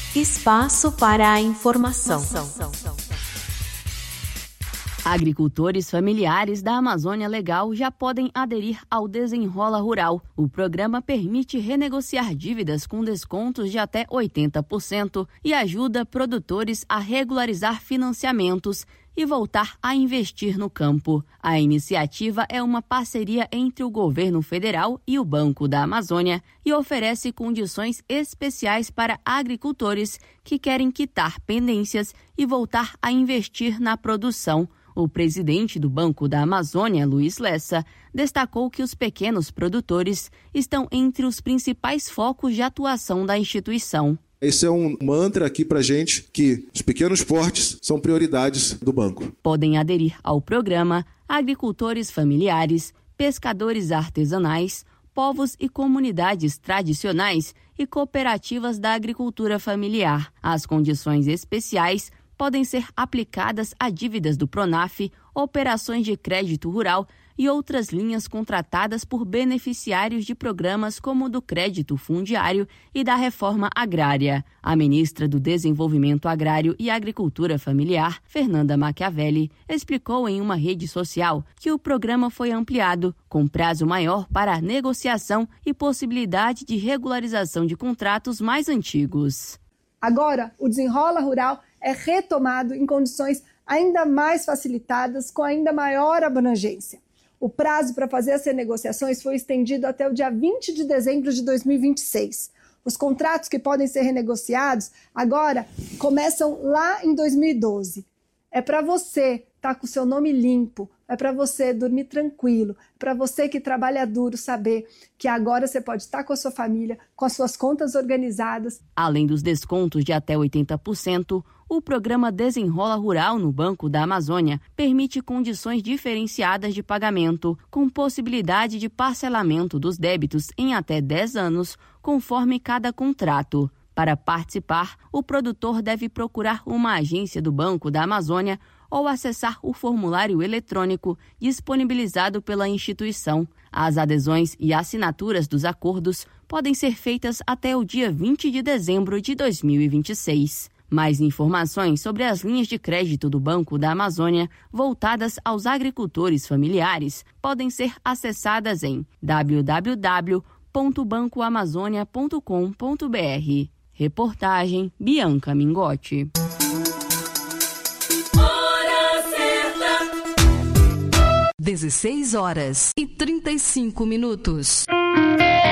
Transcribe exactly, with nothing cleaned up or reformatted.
Espaço para a informação. Agricultores familiares da Amazônia Legal já podem aderir ao Desenrola Rural. O programa permite renegociar dívidas com descontos de até oitenta por cento e ajuda produtores a regularizar financiamentos e voltar a investir no campo. A iniciativa é uma parceria entre o governo federal e o Banco da Amazônia e oferece condições especiais para agricultores que querem quitar pendências e voltar a investir na produção. O presidente do Banco da Amazônia, Luiz Lessa, destacou que os pequenos produtores estão entre os principais focos de atuação da instituição. Esse é um mantra aqui pra gente, que os pequenos portes são prioridades do banco. Podem aderir ao programa agricultores familiares, pescadores artesanais, povos e comunidades tradicionais e cooperativas da agricultura familiar. As condições especiais podem ser aplicadas a dívidas do Pronaf, operações de crédito rural e outras linhas contratadas por beneficiários de programas como o do crédito fundiário e da reforma agrária. A ministra do Desenvolvimento Agrário e Agricultura Familiar, Fernanda Machiavelli, explicou em uma rede social que o programa foi ampliado, com prazo maior para a negociação e possibilidade de regularização de contratos mais antigos. Agora, o Desenrola Rural é retomado em condições ainda mais facilitadas, com ainda maior abrangência. O prazo para fazer essas negociações foi estendido até o dia vinte de dezembro de dois mil e vinte e seis. Os contratos que podem ser renegociados agora começam lá em dois mil e doze. É para você estar com o seu nome limpo, é para você dormir tranquilo, é para você que trabalha duro saber que agora você pode estar com a sua família, com as suas contas organizadas. Além dos descontos de até oitenta por cento, o programa Desenrola Rural no Banco da Amazônia permite condições diferenciadas de pagamento, com possibilidade de parcelamento dos débitos em até dez anos, conforme cada contrato. Para participar, o produtor deve procurar uma agência do Banco da Amazônia ou acessar o formulário eletrônico disponibilizado pela instituição. As adesões e assinaturas dos acordos podem ser feitas até o dia vinte de dezembro de dois mil e vinte e seis. Mais informações sobre as linhas de crédito do Banco da Amazônia voltadas aos agricultores familiares podem ser acessadas em w w w ponto banco amazônia ponto com ponto b r. Reportagem Bianca Mingotti. dezesseis horas e trinta e cinco minutos.